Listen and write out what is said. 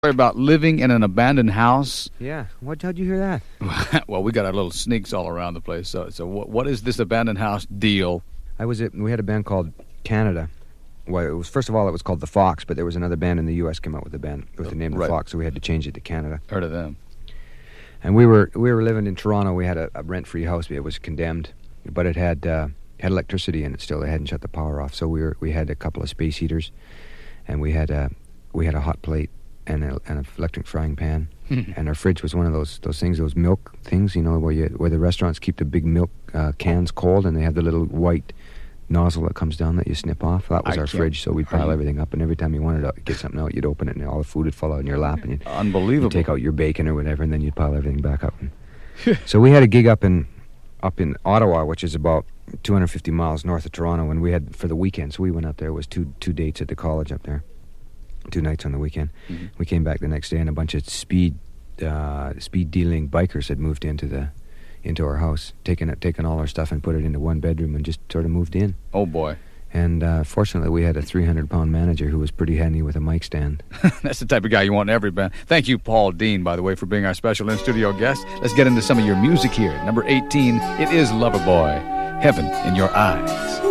About living in an abandoned house. Yeah. How'd you hear that? Well, we got our little sneaks all around the place. So what is this abandoned house deal? We had a band called Canada. Well, it was, first of all, it was called The Fox, but there was another band in the U.S. came out with the band with the name The Fox, so we had to change it to Canada. Heard of them. And we were living in Toronto. We had a rent-free house. It was condemned, but it had electricity in it still. They hadn't shut the power off, so we had a couple of space heaters, and we had a hot plate and an electric frying pan, and our fridge was one of those things, those milk things, you know, where the restaurants keep the big milk cans cold, and they have the little white nozzle that comes down that you snip off. That was our fridge, so we'd pile everything up, and every time you wanted to get something out, you'd open it, and all the food would fall out in your lap, and Unbelievable. You'd take out your bacon or whatever, and then you'd pile everything back up. So we had a gig up in Ottawa, which is about 250 miles north of Toronto, and we had for the weekend. So we went up there. It was two dates at the college up there, 2 nights on the weekend. Mm-hmm. We came back the next day, and a bunch of speed dealing bikers had moved into our house, taken all our stuff and put it into one bedroom and just sort of moved in. Oh boy. And fortunately, we had a 300-pound manager who was pretty handy with a mic stand. That's the type of guy you want in every band. Thank you, Paul Dean, by the way, for being our special in-studio guest. Let's get into some of your music here. Number 18, it is Loverboy, Heaven in Your Eyes.